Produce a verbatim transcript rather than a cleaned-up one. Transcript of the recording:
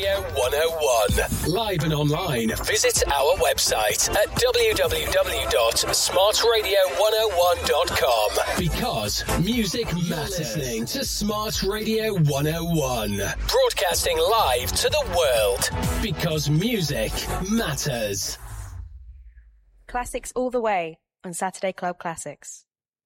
Radio one oh one. Live and online, visit our website at w w w dot smart radio one oh one dot com. Because music matters. Listening to Smart Radio one oh one. Broadcasting live to the world. Because music matters. Classics all the way on Saturday Club Classics.